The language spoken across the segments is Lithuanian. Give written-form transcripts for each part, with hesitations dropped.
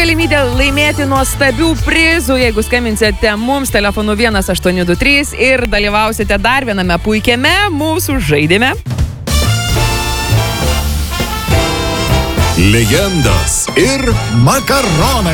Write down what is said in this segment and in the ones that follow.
galimybė laimėti nuostabių prizų, jeigu skambinsite mums telefonu 1823 ir dalyvausite dar viename puikiame mūsų žaidime. Legendos ir makaronai.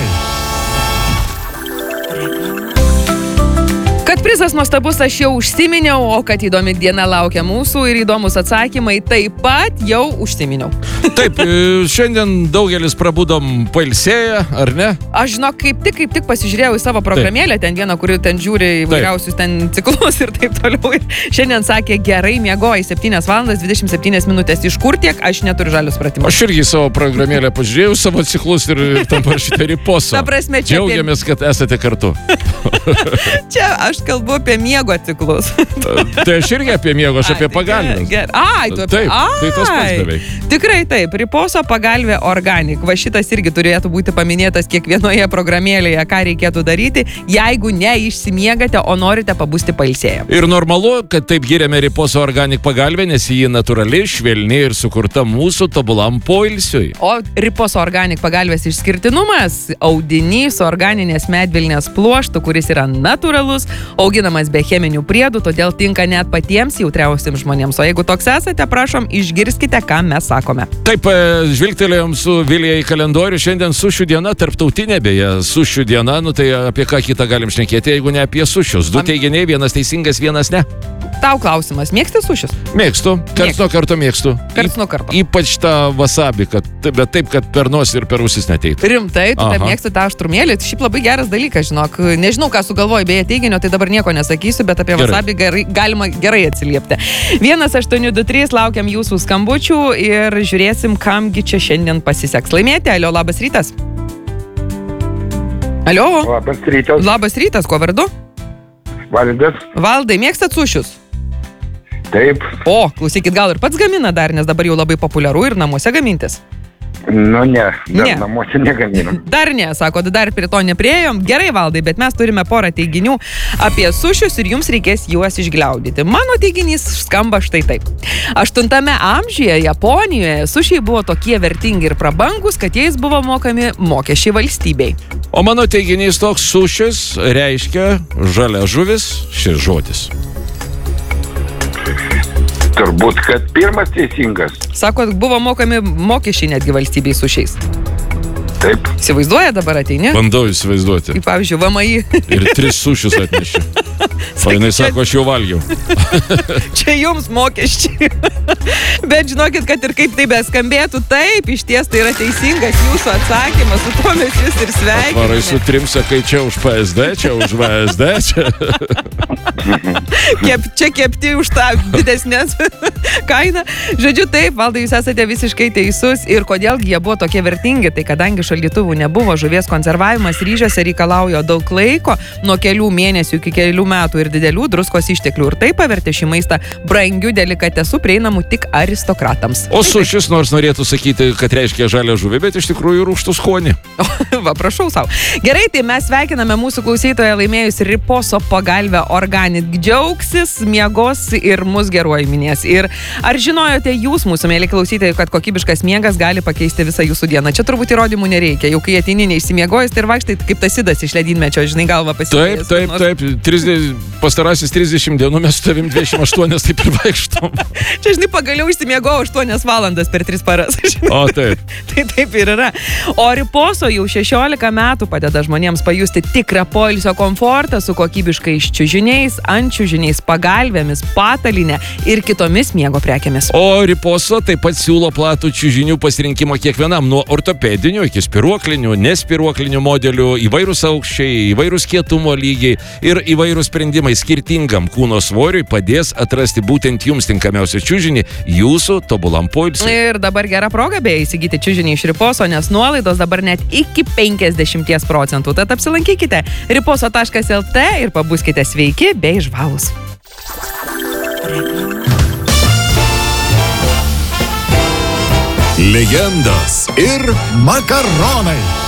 Kad prizas nuostabus aš jau užsiminiau, o kad įdomi diena laukia mūsų ir įdomus atsakymai taip pat jau užsiminiau. Taip, šiandien daugelis prabudom pailsėję, ar ne? Aš žinok, kaip tik pasižiūrėjau į savo programėlę, ten vieną, kuri ten žiūri įvairiausius ten ciklus ir taip toliau. Ir šiandien sakė, gerai miegoji 7 valandas 27 minutės. Iš kur tiek, aš neturiu žalių supratimų. Aš irgi savo programėlę pažiūrėjau, savo ciklus ir tam parašyti riposo. Ta prasme, čia džiaugiamės, kad esate kartu. Čia aš kalbu apie miego ciklus. Tai aš irgi apie miego, aš apie pagalbės. Ai, tu apie... Taip, tai tas pats beveik. Tikrai taip, riposo pagalbė organik. Va šitas irgi turėtų būti paminėtas kiekvienoje programėlėje, ką reikėtų daryti, jeigu neišsimiegate, o norite pabusti pailsėję. Ir normalu, kad taip giriame riposo organik pagalbę, nes ji natūrali, švelni ir sukurta mūsų tobulam poilsiui. O riposo organik pagalbės išskirtinumas – audinys organinės medvilnės pluoštų, kuris yra natūralus, auginamas be cheminių priedų, todėl tinka net patiems jautriausiems žmonėms. O jeigu toks esate, prašom, išgirskite, ką mes sakome. Taip, žvilgtelėjom su Vilija į kalendorių. Šiandien sušių diena, tarptautinė beje, sušių diena, tai apie ką kitą galim šnekėti, jeigu ne apie sušius. Du teiginiai, vienas teisingas, vienas ne. Tau klausimas, mėgsti sušius? Mėgstu, karts nuo karto mėgstu. Karts nuo karto. Ypač tą wasabi, bet taip, kad per nosį ir per ausis neteitų. Rimtai, tu taip mėgsti tą aštrumėlį, šiaip labai geras dalykas, žinok. Nežinau, ką sugalvoji beje teiginio, tai dabar nieko nesakysiu, bet apie wasabi galima gerai atsiliepti. 1823, laukiam jūsų skambučių ir žiūrėsim, kamgi čia šiandien pasiseks laimėti. Alio, labas rytas. Alio. Labas rytas. Labas rytas, kuo vardu? Valdas. Valdai, mėgstat sušius? Taip. O, klausykit, gal ir pats gamina dar, nes dabar jau labai populiaru ir namuose gamintis. Nu ne, namuose negaminam. Dar ne, sako, dar prie to nepriejom. Gerai, Valdai, bet mes turime porą teiginių apie sušius ir jums reikės juos išgliaudyti. Mano teiginys skamba štai taip. 8 amžiuje Japonijoje sušiai buvo tokie vertingi ir prabangus, kad jais buvo mokami mokesčiai valstybei. O mano teiginys toks: sušis reiškia žalia žuvis, šis žodis. Turbūt, kad pirmas teisingas. Sakot, buvo mokami mokesčiai netgi valstybei sušiais. Taip. Įsivaizduoja dabar ateini? Bandau įsivaizduoti. Kaip pavyzdžiui, VMI. Ir 3 sušius atnešė. O jinai sako, aš jau valgiau. Čia jums mokesčiai. Bet žinokit, kad ir kaip tai beskambėtų, taip, iš ties tai yra teisingas jūsų atsakymas, su tuo mes jūs ir sveikiname. Varai su 3 sakai, čia už PSD, čia už VSD, čia. Čia kepti už tą didesnės kainą. Žodžiu, taip, Valdai, jūs esate visiškai teisus. Ir kodėlgi jie buvo tokie vertingi, tai kadangi šaldytuvų nebuvo, žuvies konservavimas ryžiuose reikalauja daug laiko, nuo kelių mėnesių iki kelių metų ir didelių druskos išteklių. Ir tai pavertė šį maistą brangiu delikatesu, prieinamu tik aristokratams. O sušis nors norėtų sakyti, kad reiškia žalią žuvį, bet iš tikrųjų rūgštų skonį. Va, prašau savo. Gerai, tai mes sveikiname mūsų klausytoją laimėjus riposo pagalbę organik. Džiaugsis, miegos ir mus geruoju minės. Ir ar žinojote jūs, mūsų mėly klausytojai, kad kokybiškas miegas gali pakeisti visą jūsų dieną? Čia turbūt įrodymų nereikia. Jau kai ateini neišsimiegojęs, tai ir vaikštai kaip tas sidas iš ledynmečio, žinai, galva pasikėjęs. Taip. Pastarasis 30 dienų mes su tavim 28 taip ir vaikštom. Čia, žinai, pagaliau išsimiegojau 8 valandas per 3 paras. O, taip. Tai taip ir yra. O riposo jau 16 metų padeda žmonėms pajusti tikrą poilsio komfortą su kokybiškais čiužiniais, ančiužiniais, pagalvėmis, patalinė ir kitomis miego prekėmis. O riposo taip pat siūlo platų čiužinių pasirinkimą kiekvienam, nuo ortopedinių iki spiruoklinių, nespiruoklinių modelių, įvairūs aukščiai, įvairūs kietumo lygiai ir įvairūs sprendimai skirtingam kūno svoriui padės atrasti būtent jums tinkamiausią čiužinį jūsų tobulam poilsiui. Ir dabar gera proga beje įsigyti čiužinį iš riposo, nes nuolaidos dabar net iki 50%. Tad apsilankykite riposo.lt ir pabuskite sveiki bei žvalūs. Legendos ir makaronai.